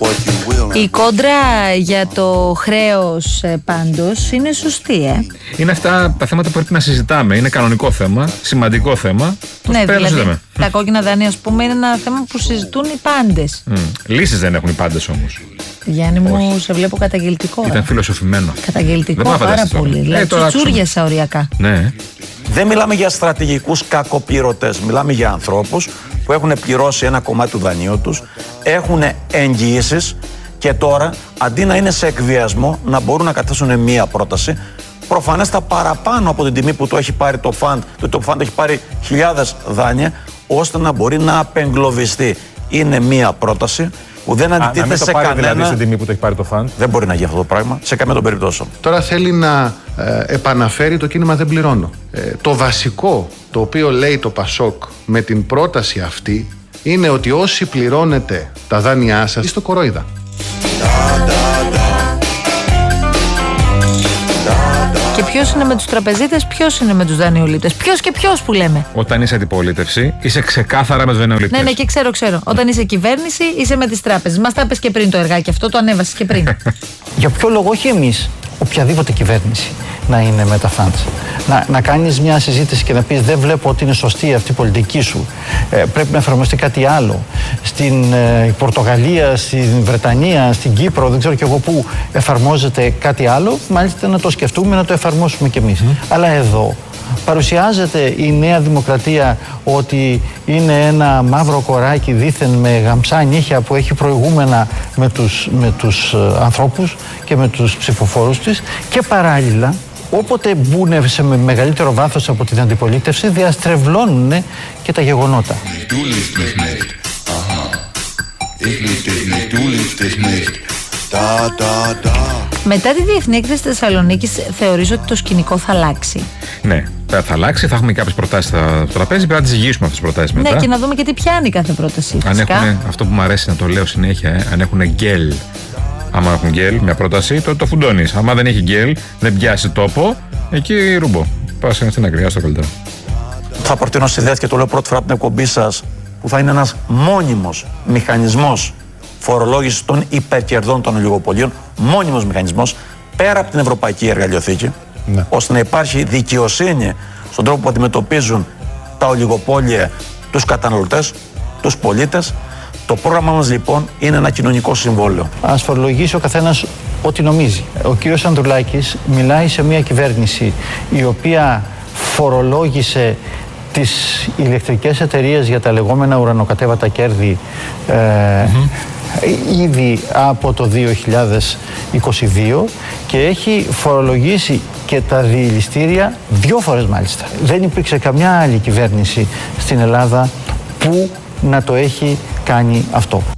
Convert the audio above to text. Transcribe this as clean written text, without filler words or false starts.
Η κόντρα για το χρέος πάντως είναι σωστή, Είναι αυτά τα θέματα που πρέπει να συζητάμε. Είναι κανονικό θέμα, σημαντικό θέμα. Ναι, δηλαδή τα κόκκινα δάνεια, ας πούμε, είναι ένα θέμα που συζητούν οι πάντες. Λύσεις δεν έχουν οι πάντες όμως. Γιάννη μου, σε βλέπω καταγγελτικό. Ήταν φιλοσοφημένο. Καταγγελτικό πάρα πολύ. Δηλαδή, τσουτσούριασα οριακά. Ναι. Δεν μιλάμε για στρατηγικούς κακοπληρωτές. Μιλάμε για ανθρώπους που έχουν πληρώσει ένα κομμάτι του δανείου τους, έχουν εγγυήσεις και τώρα αντί να είναι σε εκβιασμό να μπορούν να καταθέσουν μία πρόταση. Προφανέστα παραπάνω από την τιμή που το έχει πάρει το φαντ, το φαντ έχει πάρει χιλιάδες δάνεια, ώστε να μπορεί να απεγκλωβιστεί. Είναι μία πρόταση που δεν αντιτίθεται σε κανένα. Δηλαδή στην τιμή που το έχει πάρει το φαντ. Δεν μπορεί να γίνει αυτό το πράγμα σε καμία των περιπτώσεων. Τώρα θέλει να επαναφέρει το κίνημα «Δεν πληρώνω». Το βασικό το οποίο λέει το Πασόκ με την πρόταση αυτή είναι ότι όσοι πληρώνετε τα δάνειά σας είστε κορόιδα. Και ποιος είναι με τους τραπεζίτες, ποιος είναι με τους δανειολήπτες, ποιος και ποιος που λέμε. Όταν είσαι αντιπολίτευση, είσαι ξεκάθαρα με τους δανειολήπτες. Ναι, και ξέρω. Όταν είσαι κυβέρνηση, είσαι με τις τράπεζες. Μας τα είπες και πριν το εργάκι αυτό, το ανέβασες και πριν. Για ποιο λόγο, όχι εμείς, οποιαδήποτε κυβέρνηση να είναι με τα funds. Να κάνεις μια συζήτηση και να πεις δεν βλέπω ότι είναι σωστή αυτή η πολιτική σου. Πρέπει να εφαρμοστεί κάτι άλλο. Στην Πορτογαλία, στην Βρετανία, στην Κύπρο, δεν ξέρω κι εγώ πού εφαρμόζεται κάτι άλλο. Μάλιστα να το σκεφτούμε, να το εφαρμόσουμε κι εμείς. Αλλά εδώ παρουσιάζεται η Νέα Δημοκρατία ότι είναι ένα μαύρο κοράκι δήθεν με γαμψά νύχια που έχει προηγούμενα με τους ανθρώπους και με τους ψηφοφόρους της και παράλληλα όποτε μπουν σε μεγαλύτερο βάθος από την αντιπολίτευση διαστρεβλώνουν και τα γεγονότα. Μετά τη διεθνή έκθεση της Θεσσαλονίκης θεωρείς ότι το σκηνικό θα αλλάξει? Ναι, θα αλλάξει, θα έχουμε κάποιες προτάσεις στο τραπέζι, πρέπει να τις ζυγίσουμε αυτές τις προτάσεις μετά. Ναι, και να δούμε και τι πιάνει κάθε πρόταση. Αν έχουν, αυτό που μου αρέσει να το λέω συνέχεια, αν έχουν γκέλ. Άμα έχουν γκέλ, μια πρόταση, τότε το φουντώνεις. Άμα δεν έχει γκέλ, δεν πιάσει τόπο, εκεί ρούμπο. Πας στην ακριά, στο καλύτερο. Θα προτείνω σε ιδέα και το λέω πρώτη φορά από την εκπομπή σας, που θα είναι ένας μόνιμος μηχανισμός φορολόγησης των υπερκερδών των ολιγοπολίων, μόνιμος μηχανισμός πέρα από την Ευρωπαϊκή Εργαλειοθήκη, ώστε να υπάρχει δικαιοσύνη στον τρόπο που αντιμετωπίζουν τα ολιγοπόλια τους καταναλωτές, τους πολίτες. Το πρόγραμμα μας λοιπόν είναι ένα κοινωνικό συμβόλαιο. Ας φορολογήσει ο καθένας ό,τι νομίζει. Ο κύριος Ανδρουλάκης μιλάει σε μια κυβέρνηση η οποία φορολόγησε τις ηλεκτρικές εταιρείες για τα λεγόμενα ουρανοκατέβατα κέρδη ήδη από το 2022 και έχει φορολογήσει και τα διελιστήρια 2 φορές μάλιστα. Δεν υπήρξε καμιά άλλη κυβέρνηση στην Ελλάδα που να το έχει κάνει αυτό.